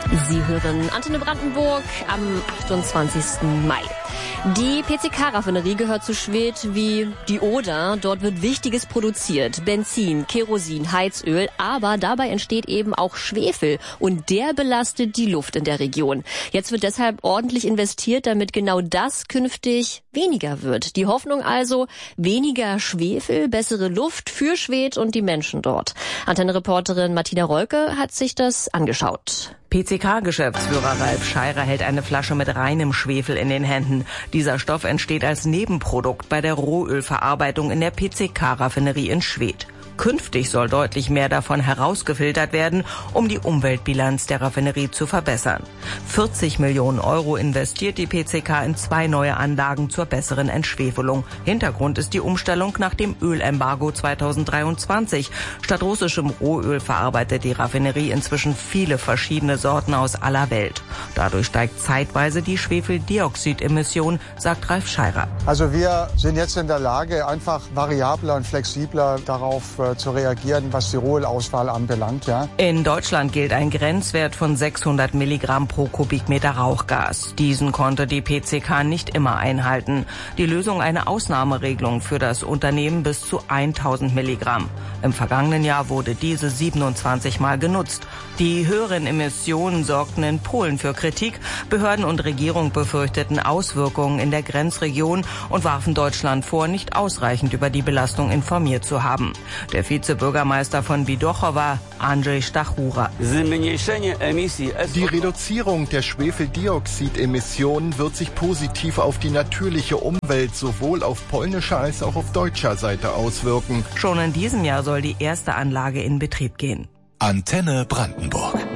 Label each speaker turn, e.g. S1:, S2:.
S1: Sie hören Antenne Brandenburg am 28. Mai. Die PCK-Raffinerie gehört zu Schwedt wie die Oder. Dort wird Wichtiges produziert. Benzin, Kerosin, Heizöl. Aber dabei entsteht eben auch Schwefel. Und der belastet die Luft in der Region. Jetzt wird deshalb ordentlich investiert, damit genau das künftig weniger wird. Die Hoffnung also, weniger Schwefel, bessere Luft für Schwedt und die Menschen dort. Antenne-Reporterin Martina Rolke hat sich das angeschaut.
S2: PCK-Geschäftsführer Ralf Scheirer hält eine Flasche mit reinem Schwefel in den Händen. Dieser Stoff entsteht als Nebenprodukt bei der Rohölverarbeitung in der PCK-Raffinerie in Schwedt. Künftig soll deutlich mehr davon herausgefiltert werden, um die Umweltbilanz der Raffinerie zu verbessern. 40 Millionen Euro investiert die PCK in 2 neue Anlagen zur besseren Entschwefelung. Hintergrund ist die Umstellung nach dem Ölembargo 2023. Statt russischem Rohöl verarbeitet die Raffinerie inzwischen viele verschiedene Sorten aus aller Welt. Dadurch steigt zeitweise die Schwefeldioxidemission, sagt Ralf Scheirer.
S3: Also wir sind jetzt in der Lage, einfach variabler und flexibler darauf zu reagieren, was die Rohölauswahl anbelangt. Ja.
S2: In Deutschland gilt ein Grenzwert von 600 Milligramm pro Kubikmeter Rauchgas. Diesen konnte die PCK nicht immer einhalten. Die Lösung eine Ausnahmeregelung für das Unternehmen bis zu 1000 Milligramm. Im vergangenen Jahr wurde diese 27 Mal genutzt. Die höheren Emissionen sorgten in Polen für Kritik. Behörden und Regierung befürchteten Auswirkungen in der Grenzregion und warfen Deutschland vor, nicht ausreichend über die Belastung informiert zu haben. Der Vizebürgermeister von Widochowa, Andrzej Stachura.
S4: Die Reduzierung der Schwefeldioxidemissionen wird sich positiv auf die natürliche Umwelt sowohl auf polnischer als auch auf deutscher Seite auswirken.
S2: Schon in diesem Jahr soll die erste Anlage in Betrieb gehen.
S5: Antenne Brandenburg.